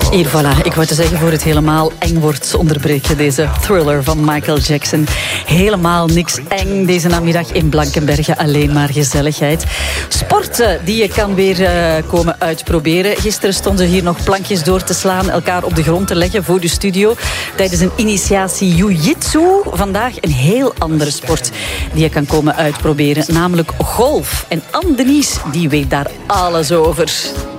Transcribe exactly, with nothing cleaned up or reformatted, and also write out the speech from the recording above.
Hier, voilà. Ik wou te zeggen, voor het helemaal eng wordt, onderbreek je deze Thriller van Michael Jackson. Helemaal niks eng deze namiddag in Blankenberge. Alleen maar gezelligheid. Sporten die je kan weer uh, komen uitproberen. Gisteren stonden hier nog plankjes door te slaan, elkaar op de grond te leggen voor de studio. Tijdens een initiatie jiu-jitsu. Vandaag een heel andere sport die je kan komen uitproberen. Namelijk golf. En Anne Denies, die weet daar alles over.